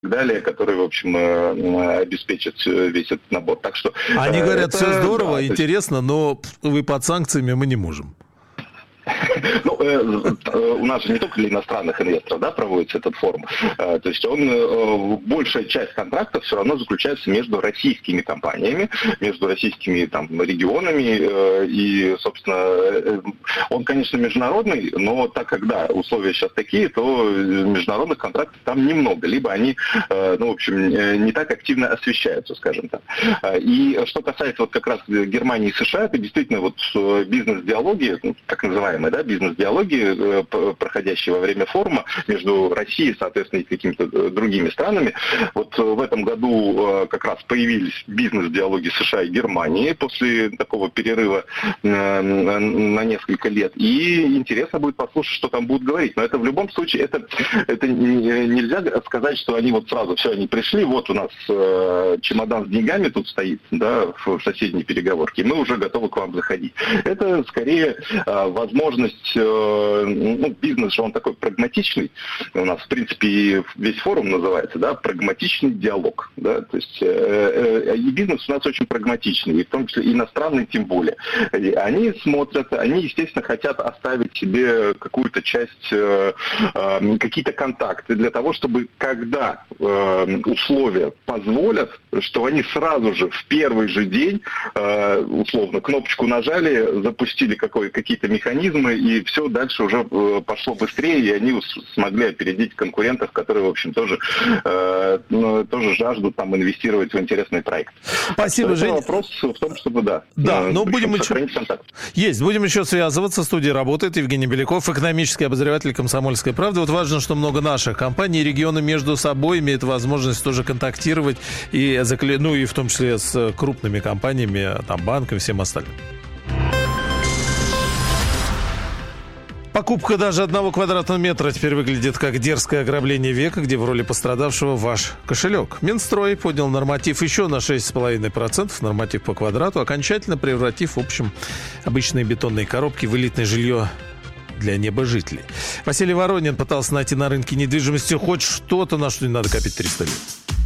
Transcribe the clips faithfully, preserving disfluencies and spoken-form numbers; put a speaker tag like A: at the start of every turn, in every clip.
A: далее, которые, в общем, обеспечат весь этот набор. Так что
B: они говорят,
A: это,
B: все здорово,
A: да,
B: интересно, есть... но вы под санкциями, мы не можем.
A: Ну, э, э, у нас же не только для иностранных инвесторов, да, проводится этот форум. Э, то есть он, э, большая часть контрактов все равно заключается между российскими компаниями, между российскими там регионами. Э, и, собственно, э, он, конечно, международный, но так как, да, условия сейчас такие, то международных контрактов там немного. Либо они, э, ну, в общем, не так активно освещаются, скажем так. И что касается вот как раз Германии и США, это действительно вот бизнес-диалоги, так называемые, да, бизнес-диалоги, проходящие во время форума между Россией, соответственно, и какими-то другими странами. Вот в этом году как раз появились бизнес-диалоги США и Германии после такого перерыва на несколько лет. И интересно будет послушать, что там будут говорить. Но это в любом случае, это, это нельзя сказать, что они вот сразу, все, они пришли, вот у нас чемодан с деньгами тут стоит, да, в соседней переговорке, мы уже готовы к вам заходить. Это скорее возможность возможность, ну, бизнес же он такой прагматичный, у нас, в принципе, весь форум называется, да, прагматичный диалог, да, то есть э, э, и бизнес у нас очень прагматичный, и в том числе иностранный тем более. И они смотрят, они, естественно, хотят оставить себе какую-то часть, э, э, какие-то контакты для того, чтобы, когда э, условия позволят, что они сразу же в первый же день, э, условно, кнопочку нажали, запустили какой, какие-то механизмы, и все дальше уже пошло быстрее, и они смогли опередить конкурентов, которые, в общем, тоже, э, ну, тоже жаждут там инвестировать в интересный проект.
B: Спасибо, Женя.
A: Вопрос в том, чтобы, да,
B: да, но будем
A: сохранить
B: еще...
A: контакт.
B: Есть, будем еще связываться. В студии работает Евгений Беляков, экономический обозреватель «Комсомольской правды». Вот важно, что много наших компаний и регионы между собой имеют возможность тоже контактировать, и, ну, и в том числе с крупными компаниями, там, банками, всем остальным. Покупка даже одного квадратного метра теперь выглядит как дерзкое ограбление века, где в роли пострадавшего ваш кошелек. Минстрой поднял норматив еще на шесть целых пять десятых процента, норматив по квадрату, окончательно превратив, в общем, обычные бетонные коробки в элитное жилье для небожителей. Василий Воронин пытался найти на рынке недвижимости хоть что-то, на что не надо копить триста лет.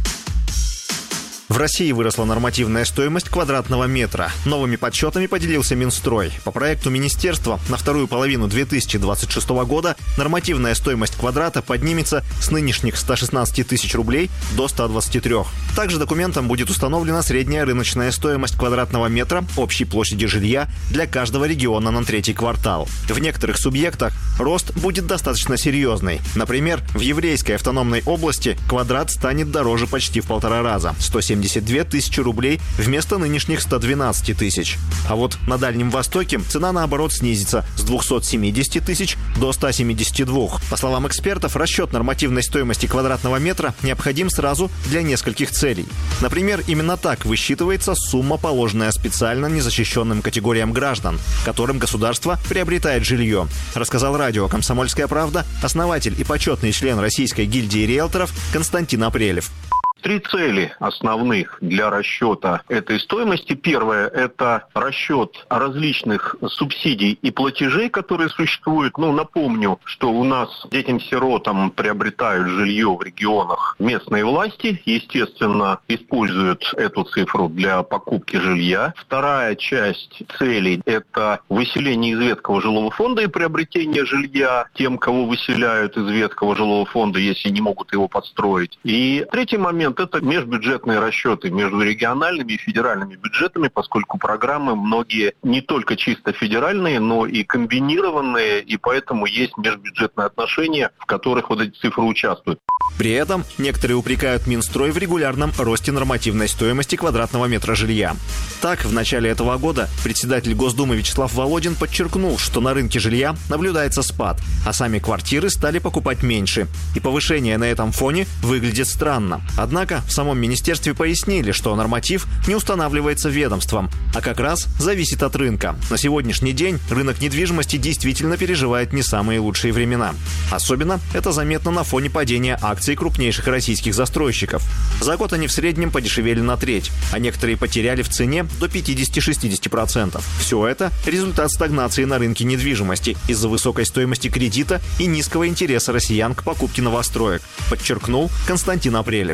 C: В России выросла нормативная стоимость квадратного метра. Новыми подсчетами поделился Минстрой. По проекту министерства на вторую половину две тысячи двадцать шестого года нормативная стоимость квадрата поднимется с нынешних ста шестнадцати тысяч рублей до ста двадцати трёх. Также документом будет установлена средняя рыночная стоимость квадратного метра общей площади жилья для каждого региона на третий квартал. В некоторых субъектах рост будет достаточно серьезный. Например, в Еврейской автономной области квадрат станет дороже почти в полтора раза – сто семьдесят две тысячи рублей вместо нынешних ста двенадцати тысяч. А вот на Дальнем Востоке цена, наоборот, снизится с двухсот семидесяти тысяч до ста семидесяти двух. По словам экспертов, расчет нормативной стоимости квадратного метра необходим сразу для нескольких целей. Например, именно так высчитывается сумма, положенная специально незащищенным категориям граждан, которым государство приобретает жилье, рассказал радио «Комсомольская правда» основатель и почетный член Российской гильдии риэлторов Константин Апрелев.
D: Три цели основных для расчета этой стоимости. Первое – это расчет различных субсидий и платежей, которые существуют. Ну, напомню, что у нас детям-сиротам приобретают жилье в регионах местные власти. Естественно, используют эту цифру для покупки жилья. Вторая часть целей – это выселение из ветхого жилого фонда и приобретение жилья тем, кого выселяют из ветхого жилого фонда, если не могут его подстроить. И третий момент – это межбюджетные расчеты между региональными и федеральными бюджетами, поскольку программы многие не только чисто федеральные, но и комбинированные, и поэтому есть межбюджетные отношения, в которых вот эти цифры участвуют.
C: При этом некоторые упрекают Минстрой в регулярном росте нормативной стоимости квадратного метра жилья. Так, в начале этого года председатель Госдумы Вячеслав Володин подчеркнул, что на рынке жилья наблюдается спад, а сами квартиры стали покупать меньше. И повышение на этом фоне выглядит странно. Однако Однако в самом министерстве пояснили, что норматив не устанавливается ведомством, а как раз зависит от рынка. На сегодняшний день рынок недвижимости действительно переживает не самые лучшие времена. Особенно это заметно на фоне падения акций крупнейших российских застройщиков. За год они в среднем подешевели на треть, а некоторые потеряли в цене до пятьдесят-шестьдесят процентов. Все это – результат стагнации на рынке недвижимости из-за высокой стоимости кредита и низкого интереса россиян к покупке новостроек, подчеркнул Константин Апрелев.